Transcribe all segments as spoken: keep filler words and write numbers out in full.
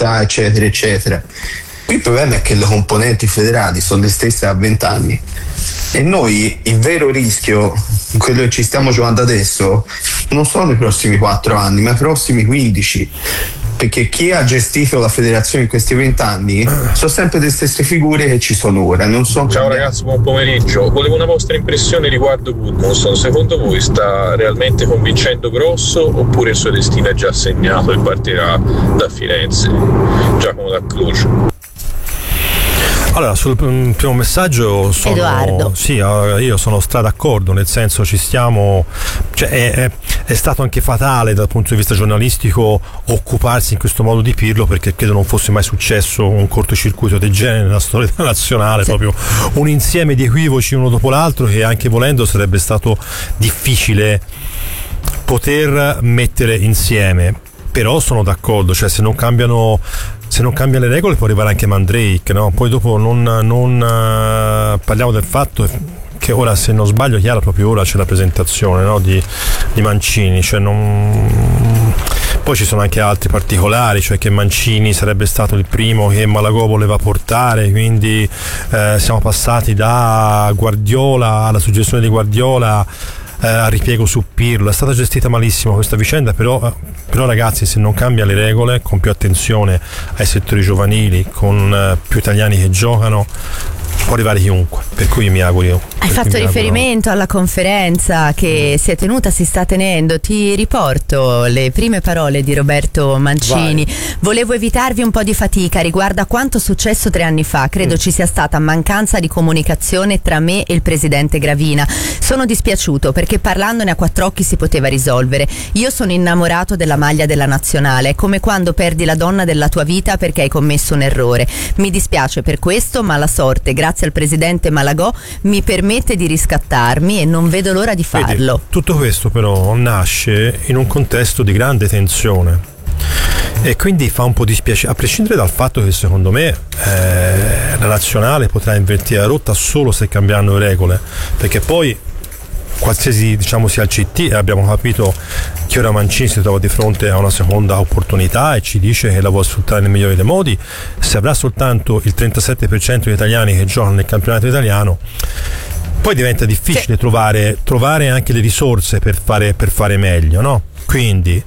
città, eccetera, eccetera. Qui il problema è che le componenti federali sono le stesse a vent'anni e noi il vero rischio, quello che ci stiamo giocando adesso, non sono i prossimi quattro anni, ma i prossimi quindici. Perché chi ha gestito la federazione in questi vent'anni sono sempre le stesse figure che ci sono ora. Non so. Ciao ragazzi, buon pomeriggio. Volevo una vostra impressione riguardo Gudmundsson. Secondo voi sta realmente convincendo Grosso oppure il suo destino è già segnato e partirà da Firenze? Giacomo da Cluj. Allora, sul primo messaggio sono, Edoardo. Sì, io sono stra d'accordo, nel senso ci stiamo, cioè è, è, è stato anche fatale dal punto di vista giornalistico occuparsi in questo modo di Pirlo, perché credo non fosse mai successo un cortocircuito del genere nella storia nazionale, sì. Proprio un insieme di equivoci uno dopo l'altro che anche volendo sarebbe stato difficile poter mettere insieme. Però sono d'accordo, cioè se non cambiano se non cambiano le regole può arrivare anche Mandrake, no? Poi dopo non, non uh, parliamo del fatto che ora, se non sbaglio, Chiara, proprio ora c'è la presentazione, no? di, di Mancini, cioè non... Poi ci sono anche altri particolari, cioè che Mancini sarebbe stato il primo che Malagò voleva portare, quindi eh, siamo passati da Guardiola alla suggestione di Guardiola eh, a ripiego su Pirlo. È stata gestita malissimo questa vicenda, però, però ragazzi, se non cambia le regole, con più attenzione ai settori giovanili, con eh, più italiani che giocano, può arrivare chiunque, per cui mi auguro. Hai fatto riferimento alla conferenza che si è tenuta, si sta tenendo. Ti riporto le prime parole di Roberto Mancini. Vai. Volevo evitarvi un po' di fatica riguardo a quanto successo tre anni fa. Credo mm. ci sia stata mancanza di comunicazione tra me e il presidente Gravina. Sono dispiaciuto perché parlandone a quattro occhi si poteva risolvere. Io sono innamorato della maglia della nazionale. È come quando perdi la donna della tua vita perché hai commesso un errore. Mi dispiace per questo, ma la sorte, grazie al presidente Malagò, mi permette di riscattarmi e non vedo l'ora di farlo. Vedi, tutto questo però nasce in un contesto di grande tensione e quindi fa un po' dispiacere, a prescindere dal fatto che secondo me eh, la nazionale potrà invertire la rotta solo se cambiano le regole, perché poi qualsiasi, diciamo, sia il C T, abbiamo capito che ora Mancini si trova di fronte a una seconda opportunità e ci dice che la vuole sfruttare nel migliore dei modi. Se avrà soltanto il trentasette per cento degli italiani che giocano nel campionato italiano, poi diventa difficile sì. trovare, trovare anche le risorse per fare, per fare meglio, no? Quindi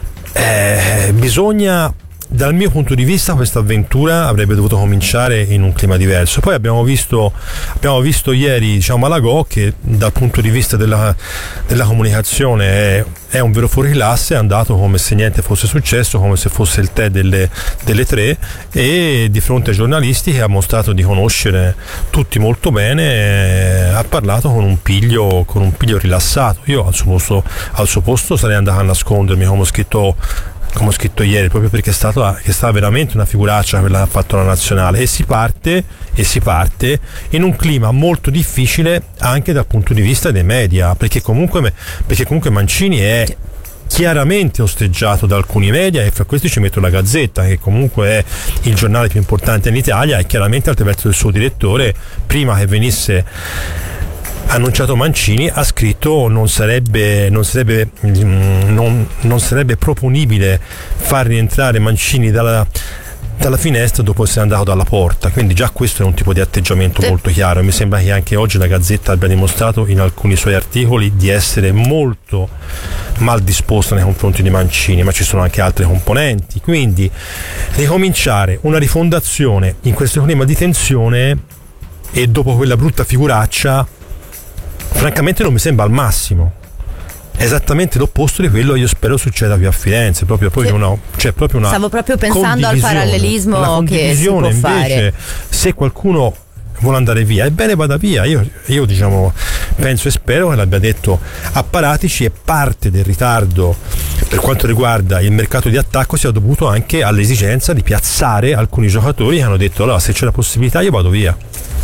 eh, bisogna, dal mio punto di vista, questa avventura avrebbe dovuto cominciare in un clima diverso. Poi abbiamo visto, abbiamo visto ieri, diciamo, Malagò, che dal punto di vista della, della comunicazione è, è un vero fuoriclasse, è andato come se niente fosse successo, come se fosse il tè delle, delle tre, e di fronte ai giornalisti, che ha mostrato di conoscere tutti molto bene, ha parlato con un piglio, con un piglio rilassato. Io al suo posto, al suo posto sarei andato a nascondermi, come ho scritto come ho scritto ieri, proprio perché è stata, che è stata veramente una figuraccia quella che ha fatto la nazionale, e si parte e si parte in un clima molto difficile anche dal punto di vista dei media, perché comunque, perché comunque Mancini è chiaramente osteggiato da alcuni media, e fra questi ci metto la Gazzetta, che comunque è il giornale più importante in Italia, e chiaramente attraverso il suo direttore, prima che venisse annunciato Mancini, ha scritto non sarebbe non sarebbe non, non sarebbe proponibile far rientrare Mancini dalla dalla finestra dopo essere andato dalla porta. Quindi già questo è un tipo di atteggiamento molto chiaro. Mi sembra che anche oggi la Gazzetta abbia dimostrato in alcuni suoi articoli di essere molto mal disposta nei confronti di Mancini, ma ci sono anche altre componenti. Quindi ricominciare una rifondazione in questo clima di tensione e dopo quella brutta figuraccia, francamente non mi sembra al massimo. È esattamente l'opposto di quello che io spero succeda qui a Firenze, proprio, proprio una, cioè proprio una stavo proprio pensando al parallelismo che si può invece, fare. Se qualcuno vuole andare via, ebbene vada via. Io, io diciamo penso e spero che l'abbia detto a Paratici, e parte del ritardo per quanto riguarda il mercato di attacco sia dovuto anche all'esigenza di piazzare alcuni giocatori che hanno detto: allora, se c'è la possibilità io vado via.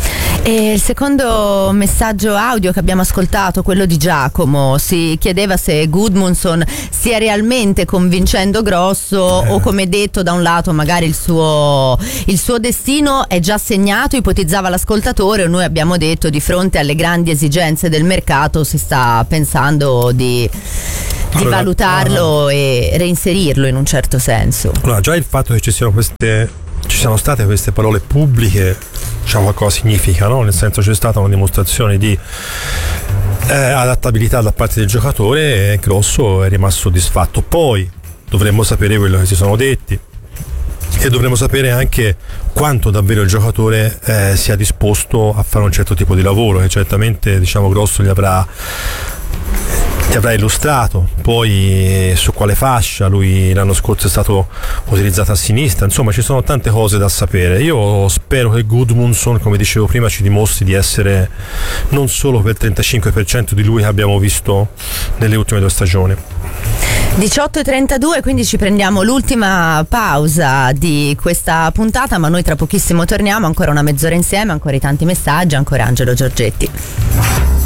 E il secondo messaggio audio che abbiamo ascoltato, quello di Giacomo, si chiedeva se Gudmundsson stia realmente convincendo Grosso eh. o, come detto, da un lato magari il suo, il suo destino è già segnato, ipotizzava l'ascoltatore, o noi abbiamo detto di fronte alle grandi esigenze del mercato si sta pensando di di allora, valutarlo uh, e reinserirlo in un certo senso. Allora, già il fatto che ci siano queste ci siano state queste parole pubbliche, diciamo, qualcosa significa, no? Nel senso, c'è stata una dimostrazione di eh, adattabilità da parte del giocatore e Grosso è rimasto soddisfatto. Poi dovremmo sapere quello che si sono detti e dovremmo sapere anche quanto davvero il giocatore eh, sia disposto a fare un certo tipo di lavoro, che certamente, diciamo, Grosso gli avrà ti avrà illustrato. Poi su quale fascia, lui l'anno scorso è stato utilizzato a sinistra, insomma ci sono tante cose da sapere. Io spero che Gudmundsson, come dicevo prima, ci dimostri di essere non solo quel trentacinque per cento di lui che abbiamo visto nelle ultime due stagioni. diciotto e trentadue, quindi ci prendiamo l'ultima pausa di questa puntata, ma noi tra pochissimo torniamo, ancora una mezz'ora insieme, ancora i tanti messaggi, ancora Angelo Giorgetti.